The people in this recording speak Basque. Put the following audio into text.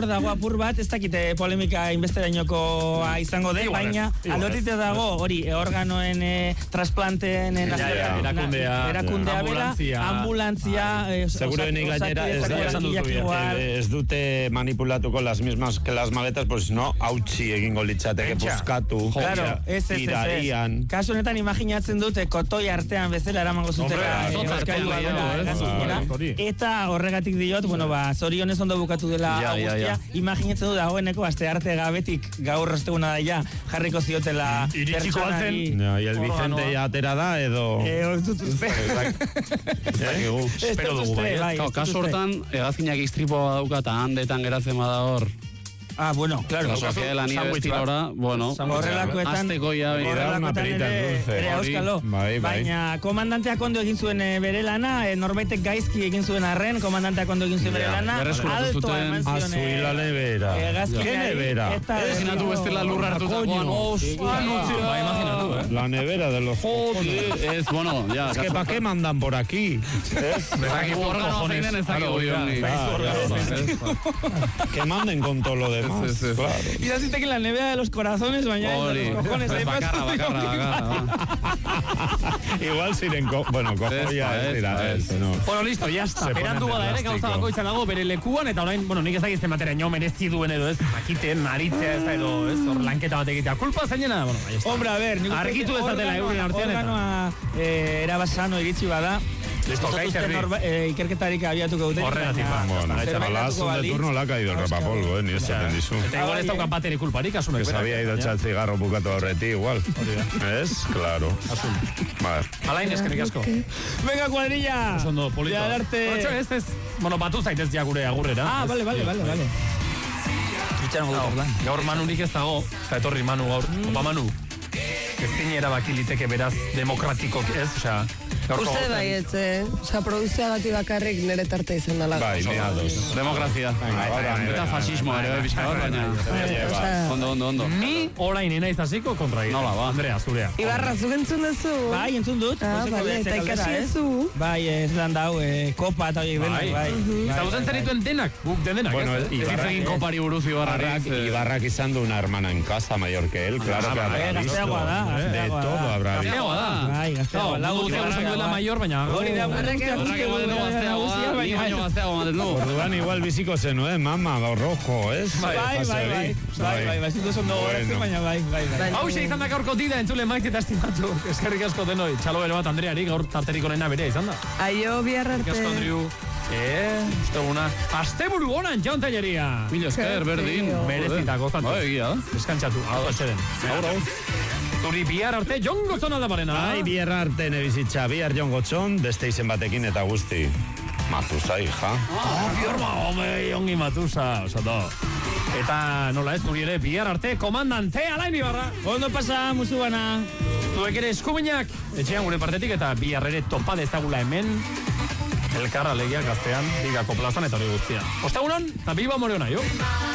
hor dago apur bat, ez dakite polemika inbesterainokoa izango den, baina aldotite dago hori organoen trasplanteen erakundea bera, ambulantzia, seguruenik gainera ez dute manipulatuko las mismas que las maletas, pues no, hautsi egingo litzateke buskatu, tirarian. Kasu honetan imaginatzen dute kotoi artean bezala eramango zutela eta horregatik diot, bueno, zorionez ondo bukatu dela guztia, imaginatzen du dagoeneko aste arte gabetik gaur osteguna da ja jarriko ziotela pertsonari. Y el Vicente ya atera da edo espero dugu bai. Kasu hortan hegazkinak istripoa dauka eta handetan geratzen bada hor. Bueno, claro. Filosofia de la nieve estilora, bueno, azteko ya ere auskalo. Baina komandanteak ondo egin zuen bere lana, norbaitek gaizki egin zuen arren, komandanteak ondo egin zuen bere lana, altoa eman zion. Azui la nevera. ¿Qué nevera? Imaginatu bestela lurra hartutakoan. La nevera de los cojones. Es, bueno, ya. Es que ¿para qué mandan por aquí? Que manden con todo lo demás. Claro. Y así te que la nevera de los corazones bañados de los cojones. Bakarra. Igual ziren, bueno, cojo ya eso, no. Bueno, listo, ya está. Berandu bada ere, gauza bakoitza dago bere lekuan, eta orain, bueno, nik ez dakizte materaino merezi duen edo ez, makiten, aritzea ez da edo, ez, hor lanketa bat egitea. Kulpa zainena, bueno, ahí está. Hombre, a ver, argitu ezatela euren artean eta. Organoa erabasano iritsi bada. Listo, ikerketarik abiatuko dute. Horregatik, Balazo de turno le ha caído el rapapolvo, ni eso tendizu. Eta igual ez daukan bateri kulparik, asunek. Que se había ido echar el cigarro bukatu horreti, igual. ¿Es? Claro. Vale. Alain, eskerrik asko. Venga, cuadrilla. Osondo, polito. Ez. Bueno, batu zaitez ja gure agurrera. Vale. Gaur Manurik ez dago, eta etorri Manu gaur. Opa Manu. Ez zine erabaki liteke beraz demokratikok ez, osea... Uste baietze, produzioa gati bakarrik nire tarte izan dela. Bai, neados. Demokrazia. Eta fascismo ere bizka hor, baina. Ondo. Ni orain ina izaziko kontra egin. Nola, ba. Andrea, zurea. Ibarra, zuk entzun duzu? Bai, entzun dut. Bale, eta ikasi ezu. Bai, ez lan dau, kopa eta horiek denak, bai. Eta uzen zenituen denak, guk denak, bueno, ez? Ez egin kopari buruz Ibarrak izan du una hermana en casa mayor que él, claro que habrá visto. De todo habrá visto. Bai, gazteagoa da. La mayor, baina hori da orduan igual biziko zenuen, mama, rojo, ez? Bai, zitu zondo goratzen, baina bai. Hau izan da gaurko tida, entzule maite eta estimatu. Eskerrik asko denoi, txalo bere bat Andreari, gaur tarteriko nena bere izan da. Aio, biarrarte. Eskerrik asko, Andriu. Usteguna, asteburu honan jauntailleria. Mila esker, berdin. Merezita, gozatu. Egia, Eskantxatu, hau atxeden. Zuri bihar arte Jon Gotzon aldabarena. Bai, bihar arte nebizitza, bihar Jon Gotzon, beste izen batekin eta guzti. Matusa, hija. Bihar ongi Matusa, osato. Eta nola ez, zuri ere bihar arte komandante Alain Ibarra. Ondo pasa, musu bana. Zuek ere eskuminak, etxean gure partetik eta bihar ere topa dezagula hemen. Elkarra legiak gaztean, Bigako plazan eta hori guztian. Ostegunon, eta Bilbao Moreona, jo?